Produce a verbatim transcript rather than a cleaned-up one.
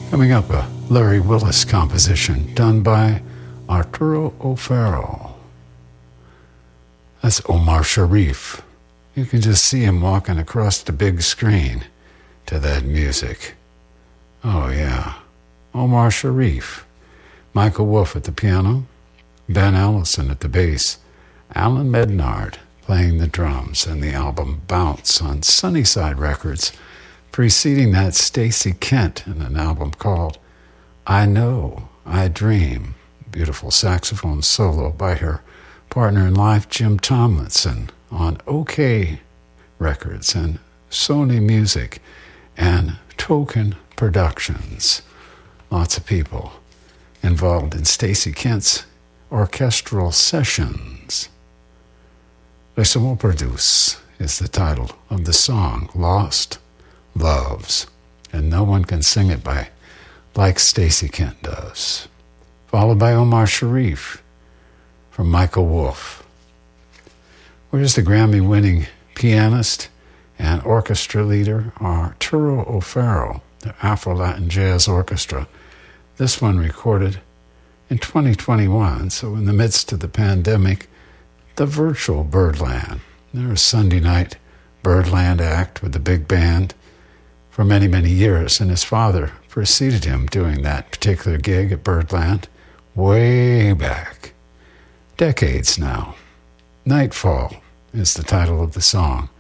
Coming up, a Larry Willis composition done by Arturo O'Farrell. That's Omar Sharif. You can just see him walking across the big screen to that music. Oh yeah, Omar Sharif. Michael Wolff at the piano, Ben Allison at the bass, Alan Mednard playing the drums, and the album Bounce on Sunnyside Records. Preceding that, Stacey Kent in an album called I Know, I Dream. Beautiful saxophone solo by her partner in life, Jim Tomlinson, on OK Records and Sony Music and Token Productions. Lots of people involved in Stacey Kent's orchestral sessions. Laissez-moi produce is the title of the song, Lost Loves, and no one can sing it by like Stacey Kent does. Followed by Omar Sharif from Michael Wolff. Where's the Grammy-winning pianist and orchestra leader Arturo O'Farrell, the Afro-Latin Jazz Orchestra. This one recorded in twenty twenty-one, so in the midst of the pandemic, the virtual Birdland. There was Sunday night Birdland act with the big band for many, many years, and his father preceded him doing that particular gig at Birdland way back. Decades now. Nightfall is the title of the song.